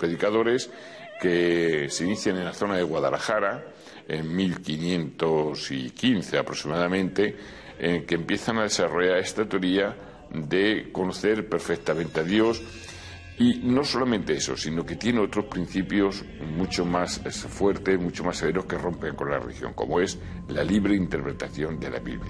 predicadores que se inician en la zona de Guadalajara en 1515 aproximadamente, que empiezan a desarrollar esta teoría de conocer perfectamente a Dios. Y no solamente eso, sino que tiene otros principios mucho más fuertes, mucho más severos, que rompen con la religión, como es la libre interpretación de la Biblia.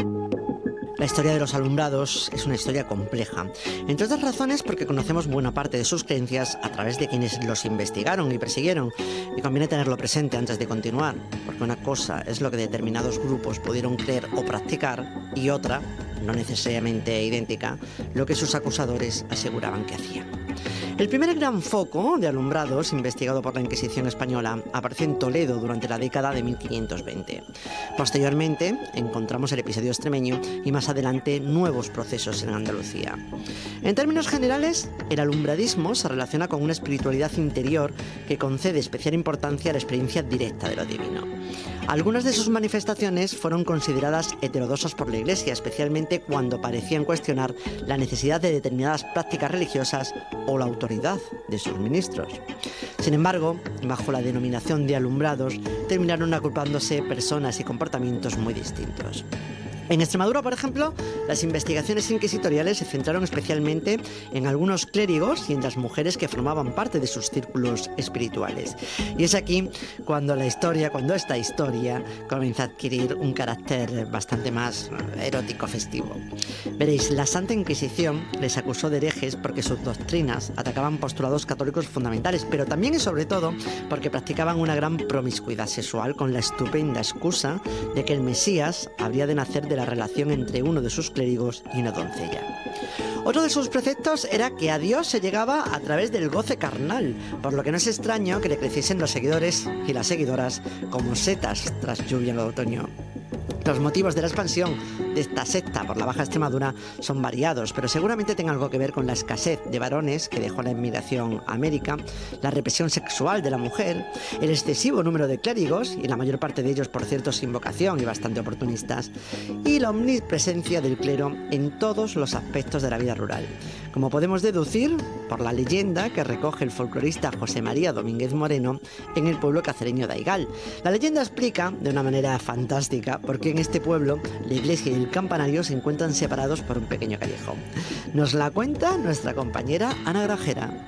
La historia de los alumbrados es una historia compleja, entre otras razones porque conocemos buena parte de sus creencias a través de quienes los investigaron y persiguieron, y conviene tenerlo presente antes de continuar, porque una cosa es lo que determinados grupos pudieron creer o practicar, y otra, no necesariamente idéntica, lo que sus acusadores aseguraban que hacían. El primer gran foco de alumbrados investigado por la Inquisición española apareció en Toledo durante la década de 1520. Posteriormente encontramos el episodio extremeño y más adelante nuevos procesos en Andalucía. En términos generales, el alumbradismo se relaciona con una espiritualidad interior que concede especial importancia a la experiencia directa de lo divino. Algunas de sus manifestaciones fueron consideradas heterodoxas por la Iglesia, especialmente cuando parecían cuestionar la necesidad de determinadas prácticas religiosas o la autoridad de sus ministros. Sin embargo, bajo la denominación de alumbrados, terminaron agrupándose personas y comportamientos muy distintos. En Extremadura, por ejemplo, las investigaciones inquisitoriales se centraron especialmente en algunos clérigos y en las mujeres que formaban parte de sus círculos espirituales. Y es aquí cuando esta historia comienza a adquirir un carácter bastante más erótico festivo. Veréis, la Santa Inquisición les acusó de herejes porque sus doctrinas atacaban postulados católicos fundamentales, pero también y sobre todo porque practicaban una gran promiscuidad sexual con la estupenda excusa de que el Mesías habría de nacer de la relación entre uno de sus clérigos y una doncella. Otro de sus preceptos era que a Dios se llegaba a través del goce carnal, por lo que no es extraño que le creciesen los seguidores y las seguidoras como setas tras lluvia en el otoño. Los motivos de la expansión de esta secta por la Baja Extremadura son variados, pero seguramente tengan algo que ver con la escasez de varones que dejó la inmigración a América, la represión sexual de la mujer, el excesivo número de clérigos, y la mayor parte de ellos, por cierto, sin vocación y bastante oportunistas, y la omnipresencia del clero en todos los aspectos de la vida rural. Como podemos deducir por la leyenda que recoge el folclorista José María Domínguez Moreno en el pueblo cacereño de Aigal. La leyenda explica, de una manera fantástica, por qué en este pueblo la iglesia y el campanario se encuentran separados por un pequeño callejón. Nos la cuenta nuestra compañera Ana Grajera.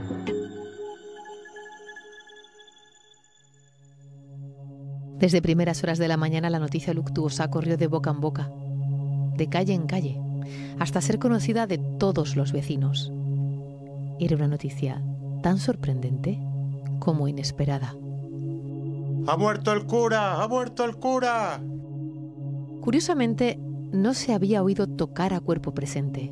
Desde primeras horas de la mañana la noticia luctuosa corrió de boca en boca, de calle en calle, hasta ser conocida de todos los vecinos. Era una noticia tan sorprendente como inesperada. ¡Ha muerto el cura! ¡Ha muerto el cura! Curiosamente, no se había oído tocar a cuerpo presente.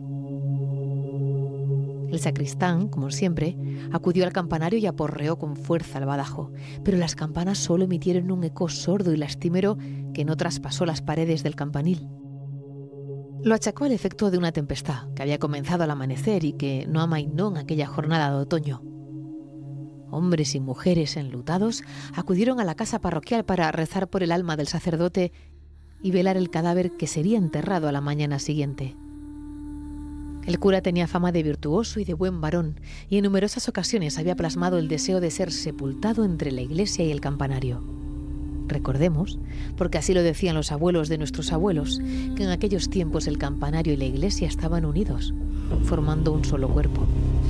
El sacristán, como siempre, acudió al campanario y aporreó con fuerza al badajo, pero las campanas solo emitieron un eco sordo y lastimero que no traspasó las paredes del campanil. Lo achacó al efecto de una tempestad que había comenzado al amanecer y que no amainó en aquella jornada de otoño. Hombres y mujeres enlutados acudieron a la casa parroquial para rezar por el alma del sacerdote y velar el cadáver que sería enterrado a la mañana siguiente. El cura tenía fama de virtuoso y de buen varón, y en numerosas ocasiones había plasmado el deseo de ser sepultado entre la iglesia y el campanario. Recordemos, porque así lo decían los abuelos de nuestros abuelos, que en aquellos tiempos el campanario y la iglesia estaban unidos, formando un solo cuerpo.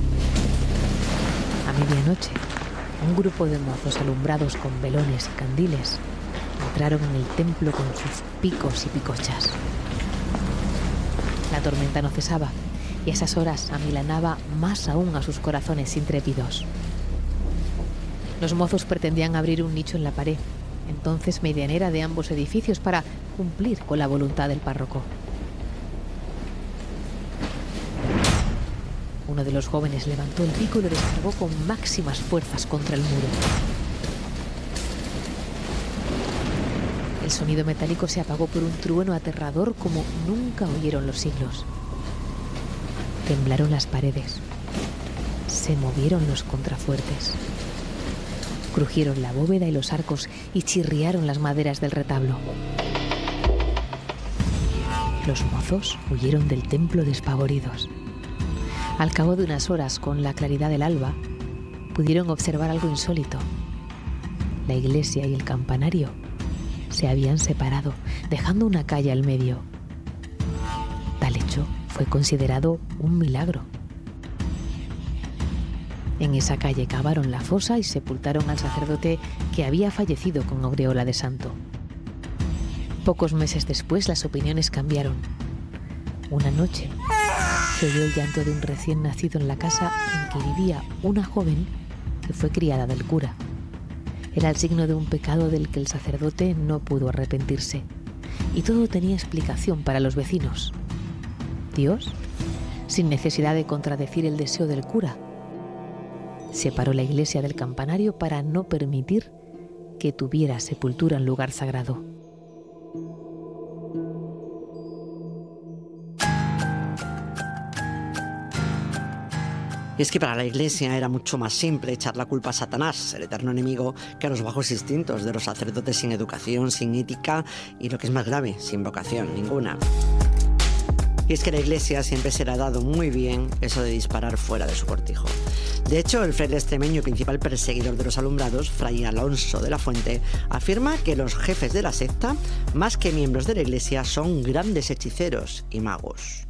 A medianoche, un grupo de mozos alumbrados con velones y candiles entraron en el templo con sus picos y picochas. La tormenta no cesaba y a esas horas amilanaba más aún a sus corazones intrépidos. Los mozos pretendían abrir un nicho en la pared, entonces medianera de ambos edificios, para cumplir con la voluntad del párroco. Uno de los jóvenes levantó el pico y lo descargó con máximas fuerzas contra el muro. El sonido metálico se apagó por un trueno aterrador como nunca oyeron los siglos. Temblaron las paredes, se movieron los contrafuertes, crujieron la bóveda y los arcos y chirriaron las maderas del retablo. Los mozos huyeron del templo despavoridos. Al cabo de unas horas, con la claridad del alba, pudieron observar algo insólito. La iglesia y el campanario se habían separado, dejando una calle al medio. Tal hecho fue considerado un milagro. En esa calle cavaron la fosa y sepultaron al sacerdote que había fallecido con aureola de santo. Pocos meses después las opiniones cambiaron. Una noche se oyó el llanto de un recién nacido en la casa en que vivía una joven que fue criada del cura. Era el signo de un pecado del que el sacerdote no pudo arrepentirse. Y todo tenía explicación para los vecinos. Dios, sin necesidad de contradecir el deseo del cura, separó la iglesia del campanario para no permitir que tuviera sepultura en lugar sagrado. Y es que para la Iglesia era mucho más simple echar la culpa a Satanás, el eterno enemigo, que a los bajos instintos de los sacerdotes sin educación, sin ética y, lo que es más grave, sin vocación ninguna. Y es que la Iglesia siempre se le ha dado muy bien eso de disparar fuera de su cortijo. De hecho, el fraile extremeño y principal perseguidor de los alumbrados, Fray Alonso de la Fuente, afirma que los jefes de la secta, más que miembros de la Iglesia, son grandes hechiceros y magos.